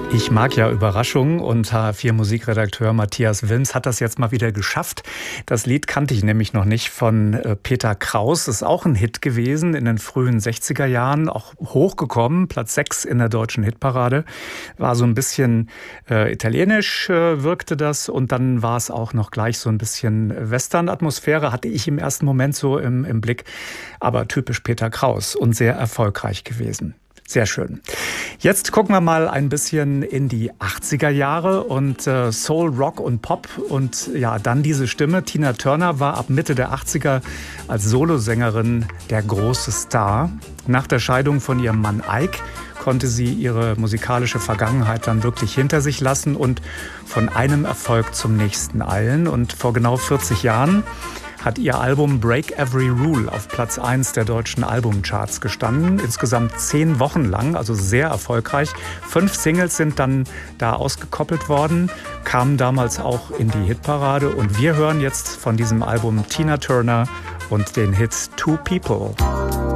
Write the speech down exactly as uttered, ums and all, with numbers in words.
Ich mag ja Überraschungen und H vier Musikredakteur Matthias Wilms hat das jetzt mal wieder geschafft. Das Lied kannte ich nämlich noch nicht von äh, Peter Kraus. Ist auch ein Hit gewesen in den frühen sechziger Jahren, auch hochgekommen, Platz sechs in der deutschen Hitparade. War so ein bisschen äh, italienisch äh, wirkte das und dann war es auch noch gleich so ein bisschen Western-Atmosphäre, hatte ich im ersten Moment so im, im Blick. Aber typisch Peter Kraus und sehr erfolgreich gewesen. Sehr schön. Jetzt gucken wir mal ein bisschen in die achtziger Jahre und äh, Soul, Rock und Pop. Und ja, dann diese Stimme. Tina Turner war ab Mitte der achtziger als Solosängerin der große Star. Nach der Scheidung von ihrem Mann Ike konnte sie ihre musikalische Vergangenheit dann wirklich hinter sich lassen und von einem Erfolg zum nächsten eilen. Und vor genau vierzig Jahren hat ihr Album Break Every Rule auf Platz eins der deutschen Albumcharts gestanden. Insgesamt zehn Wochen lang, also sehr erfolgreich. Fünf Singles sind dann da ausgekoppelt worden, kamen damals auch in die Hitparade. Und wir hören jetzt von diesem Album Tina Turner und den Hit Two People.